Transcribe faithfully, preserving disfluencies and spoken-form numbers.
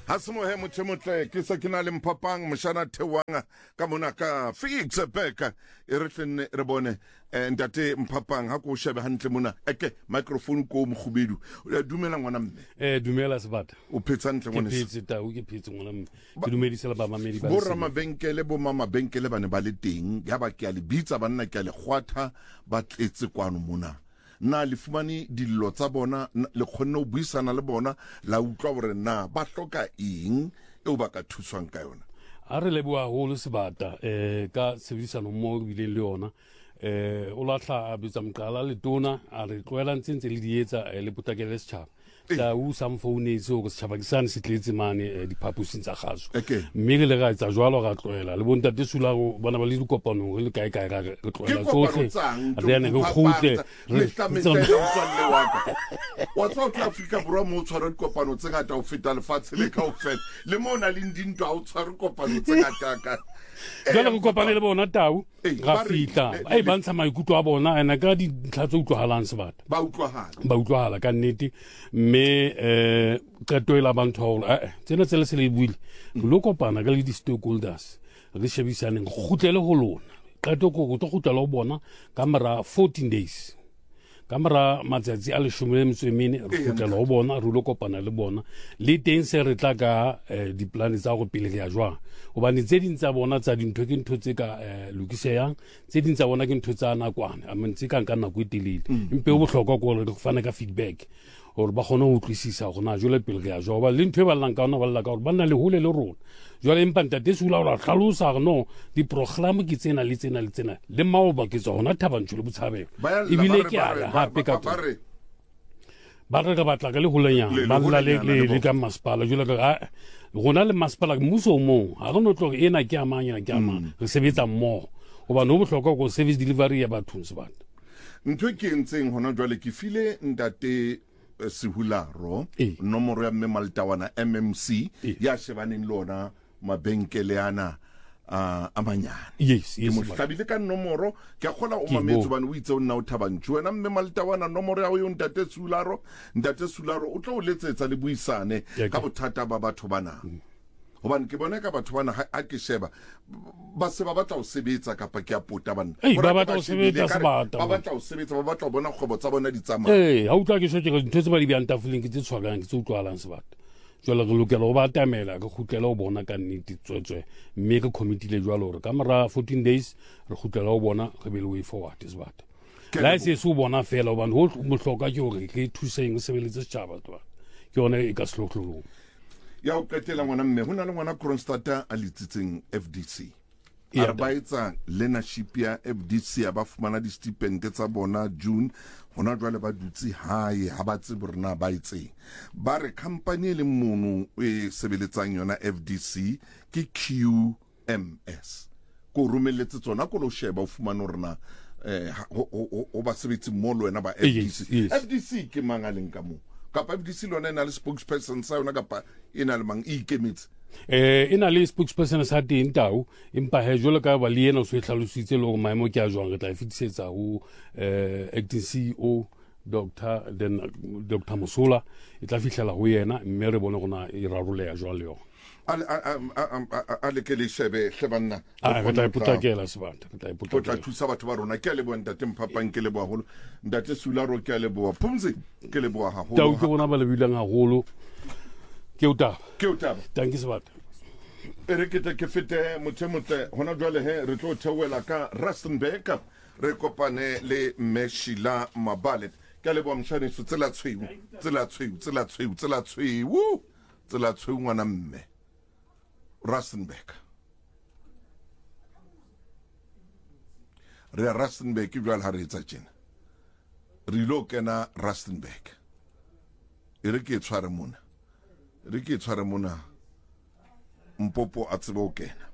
ha se mo he motho motle ke se ke na le mphapang moshana thewanga ka mona ka fix beka e re tlenne re bone ntate mphapang ha ko shebe hantle mona eke microphone ko moghubedu dumela ngwana mme eh dumela sebata o phetsa ntle ngwana ke phetse ta o ke phetse ngwana mme ke dumedisela ba mamedi ba bo rama benkele bo mama benkele bane ba le teng ya ba ke a le bitsa banna ke a le gwatha ba tletse kwano mona na le fumane dillo tsa bona le khonne o buisana le bona la utlwa hore na ba hloka eng e ba ka thuswang ka yona a re leboa holo sebata eh ka sebedisano mo bile le yona eh o latla a bitsa mqala le tona a re tloela ntse le dietsa le potakele setšhaba ta u some phone so go setšhaba ke sane se tletse mane diphaposing tsa gaso mme le ga etsa jwalo ga tloela le bonta te sula go bona ba le dikopano le kae kae ga re tloela tsohle re ne go khutle re tlametse le mtswalle wa ka wa tswa tla Afrika bro mo tshwara dikopano tse ngata o feta lefatshe le ka o fela le mona le ndintwa o tshwara dikopano tse ngata ka jalo go kopane le bona tau ga fitla ai ba ntsha maikutlo a bona ena ka di tlhatso utlwahalang sebata ba utlwahala ba utlwahala ka nnete me eh ka toela ba ntho eh tsena tsele se le buile lo kopana ka le di stakeholders re shebisaneng go gutlele go lona ka toko go to gutla lo bona ka mara fourteen days kamera matsatsi a le shumile mtswemene re gutlela go bona re lo kopana le bona le teng se re tla ka di plan tsa go pele ya jwa obane tse ding tsa bona tsa dintho ke ntho tse ka lokiseyang tse ding tsa bona ke ntho tsa nakwana a mentse ka nka nako e telele empe o bohlokwa go re go fana ka feedback or ba gona go tlisisa gona jole pele ya jwa ba le ntho e ba llang ka ona ba lla ka gore ba nna le hole le rona jole empa ntate sula o ra tlhalosa no di program ke tsena le tsena le tsena le maoba ke tsona gona thabantsho le botshabelo ebile ke a hape ka tsona ba re ka batla ka le holanyana ba lla le le ka masepala jole ka gona le masepala mmuso mo ha go no tlo ena ke amanya ke ama re sebetsa mmo o ba no bohlokwa go service delivery ya batho se batho ntho ke ntseng hona jwale ke file ntate Sihularo nomoro ya mme Maltawana M M C ya shebaneng lona mabenkele ana a amanyana yes yes mo hlabile ka nomoro ke khola o mametso bana o itse o nna o thabantjwe wena mme Maltawana nomoro ya o yo ntate Sihularo ntate Sihularo o tlo o letsetsa le buisane ka bothata ba batho bana hobane ke bona ka batho bana ha ke sheba ba se ba batla o sebetsa ka pa ke a pota bana ba batla o sebetsa sebata ba batla o sebetsa ba batla bona kgobo tsa bona di tsamaya eh ha utlwa ke so ke ntse ba di bya ntafuleng ke tse tshwarang ke tse utlwalang sebata jwale re lokela go ba tamela ke khutlela go bona ka nnete tswetswe mme ke committee le jwalo re ka mora fourteen days re khutlela go bona re be le way forward sebata la se se bona fela hobane ho mohloka ke hore ke thuseng o sebeletse setjhaba twa ke yona e ka slotlolo ya o qetela ngwana mme hona le ngwana Kronstadta a letsitseng F D C a ba etsa leadership ya F D C ba fumana di stipend tsa bona June hona jwale ba dutse hae ha ba tse borna ba itseng ba re company le mono e sebeletsang yona F D C ke Q M S ko romeletse tsona ko lo sheba o fumana rena eh o ba sebetsi molo wena ba F D C F D C ke mangaleng ka mo kapa F D C lona ena le spokesperson sa yona kapa ena le mang ikemetse eh ena le spokesperson sa teng tau empa he jole ka ba le ena o se tlhalositse le go maemo ke a jwang re tla fitisetsa ho eh acting C E O Doctor then Doctor Musula e tla fihlela ho yena mme re bone gona e raroleya jwa le yona a le ke le shebe shebanna a re tla ipotakela sebata re tla ipotakela tla thusa batho ba rona ke a le bona ntate Mphapang ke le bo haholo ntate Sihularo ke a le bo Phumzi ke le bo haholo tau ke bona ba le bilang haholo ke o taba ke o taba danki sebata ere ke te ke fete motho motle hona jwale he re tlo theoela ka Rustenburg re kopane le Meshila Mabale ke a le bo mshane se tsela tshweu tsela tshweu tsela tshweu tsela tshweu tsela tshweu ngwana mme Rustenburg re Rustenburg ke jwale ha re etsa tjena re lo kena Rustenburg ere ke tshware mona re ke tshware mona mpopo a tsebo kena